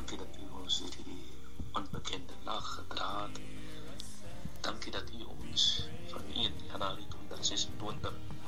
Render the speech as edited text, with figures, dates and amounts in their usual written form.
Dankie dat U ons hierdie onbekende lag gedra het. Dankie dat U ons van 1 Januarie 2026